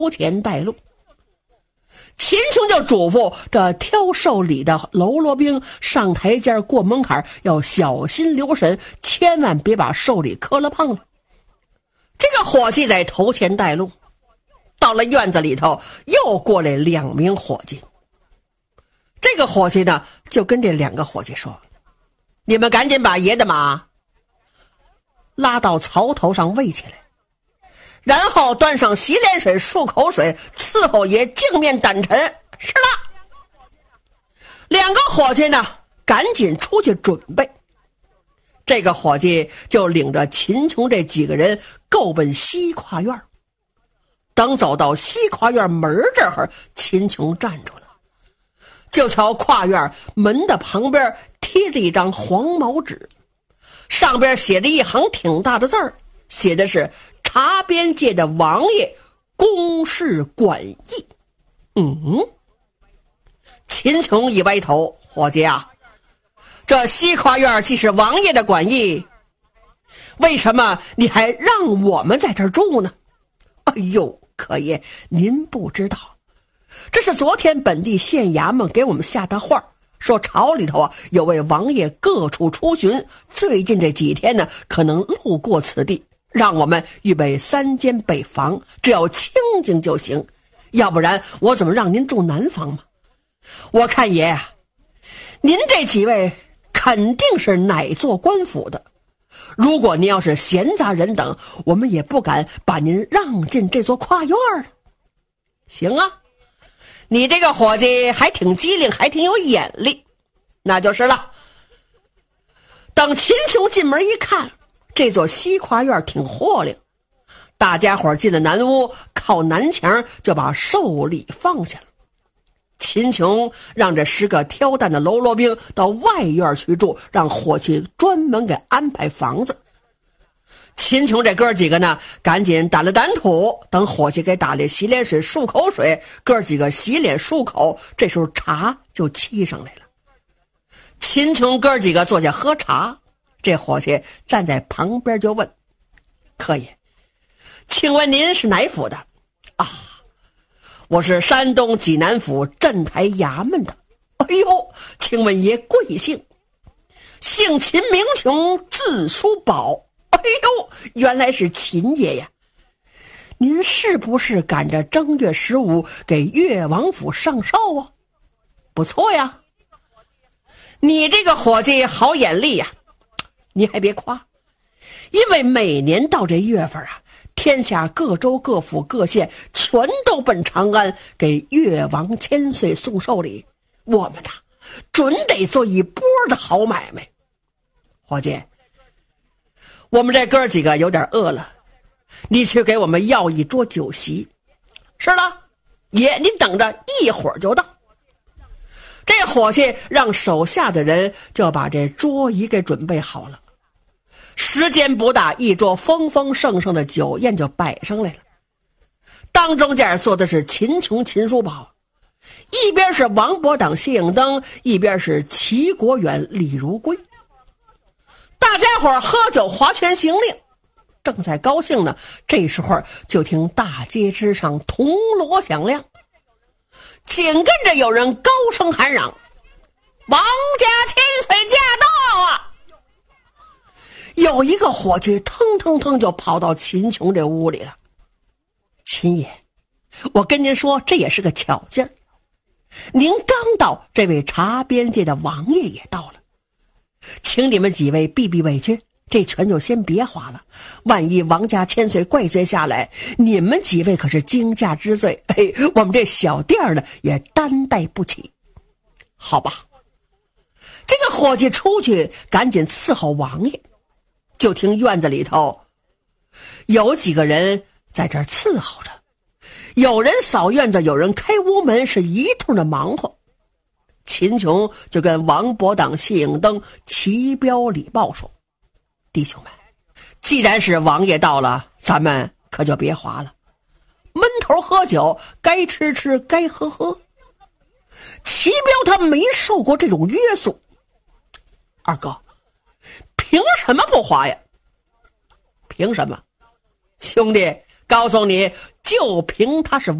前带路。秦琼就嘱咐这挑寿礼的喽啰兵上台阶过门槛要小心留神，千万别把寿礼磕了碰了。这个伙计在头前带路，到了院子里头又过来2名伙计。这个伙计呢就跟这2个伙计说，你们赶紧把爷的马拉到槽头上喂起来，然后端上洗脸水漱口水，伺候爷净面掸尘。是了，2个伙计呢赶紧出去准备。这个伙计就领着秦琼这几个人够奔西跨院。等走到西跨院门这儿，秦琼站住了，就瞧跨院门的旁边贴着一张黄毛纸，上边写着一行挺大的字儿，写的是茶边界的王爷公事管驿。秦琼一歪头，伙计啊，这西跨院既是王爷的管驿，为什么你还让我们在这儿住呢？哎呦，可爷您不知道，这是昨天本地县衙门给我们下的话，说朝里头有位王爷各处出巡，最近这几天呢可能路过此地，让我们预备3间北房，只要清静就行，要不然我怎么让您住南房嘛？我看爷啊，您这几位肯定是乃做官府的，如果您要是闲杂人等，我们也不敢把您让进这座跨院了。行啊，你这个伙计还挺机灵，还挺有眼力，那就是了。等秦琼进门一看，这座西跨院挺豁亮，大家伙进了南屋，靠南墙就把寿礼放下了。秦琼让这10个挑担的喽啰兵到外院去住，让伙计专门给安排房子。秦琼这哥几个呢，赶紧掸了掸土，等伙计给打了洗脸水漱口水，哥几个洗脸漱口，这时候茶就沏上来了。秦琼哥几个坐下喝茶，这伙计站在旁边就问，客爷，请问您是哪府的？啊，我是山东济南府镇台衙门的。哎呦，请问爷贵姓？姓秦名琼，字叔宝。哎呦，原来是秦爷呀！您是不是赶着正月15给越王府上寿啊？不错呀，你这个伙计好眼力呀！你还别夸，因为每年到这月份啊，天下各州各府各县全都奔长安给越王千岁送寿礼，我们呐准得做一波的好买卖。伙计，我们这哥几个有点饿了，你去给我们要一桌酒席。是了，爷您等着，一会儿就到。这伙计让手下的人就把这桌椅给准备好了，时间不大，一桌丰丰盛盛的酒宴就摆上来了。当中间坐的是秦琼、秦叔宝，一边是王伯党、谢应登，一边是齐国远、李如归。大家伙喝酒划拳行令，正在高兴呢，这时候就听大街之上铜锣响亮，紧跟着有人高声喊嚷，王家千岁驾到啊！有一个伙计腾腾腾就跑到秦琼这屋里了。秦爷，我跟您说，这也是个巧劲儿，您刚到，这位茶边界的王爷也到了，请你们几位避避委屈，这拳就先别划了，万一王家千岁怪罪下来，你们几位可是惊驾之罪，我们这小店呢也担待不起。好吧，这个伙计出去赶紧伺候王爷，就听院子里头有几个人在这儿伺候着，有人扫院子，有人开屋门，是一通的忙活。秦琼就跟王伯党、谢应登齐标礼报说，弟兄们，既然是王爷到了，咱们可就别划了，闷头喝酒，该吃吃，该喝喝。齐标他没受过这种约束，二哥，凭什么不划呀？凭什么？兄弟，告诉你， 就凭他是